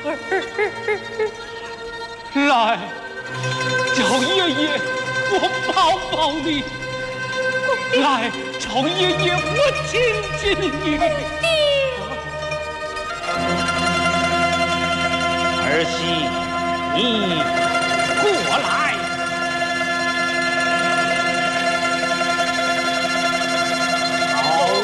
来，赵爷爷，我抱抱你。来，赵爷爷，我亲亲你。 儿媳，你